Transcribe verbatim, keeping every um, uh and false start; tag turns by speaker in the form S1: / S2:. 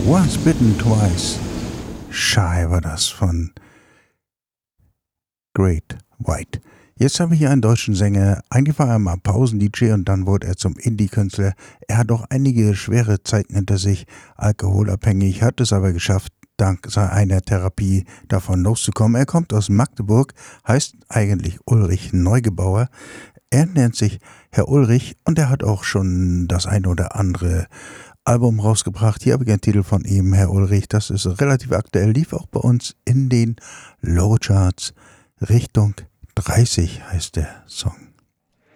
S1: Once Bitten, Twice Shy war das von Great White. Jetzt haben wir hier einen deutschen Sänger. Eigentlich war er mal Pausen-D J und dann wurde er zum Indie-Künstler. Er hat auch einige schwere Zeiten hinter sich, alkoholabhängig, hat es aber geschafft, dank einer Therapie davon loszukommen. Er kommt aus Magdeburg, heißt eigentlich Ulrich Neugebauer. Er nennt sich Herr Ulrich und er hat auch schon das ein oder andere Album rausgebracht. Hier habe ich einen Titel von ihm, Herr Ulrich. Das ist relativ aktuell, lief auch bei uns in den Low Charts. Richtung dreißig heißt der Song.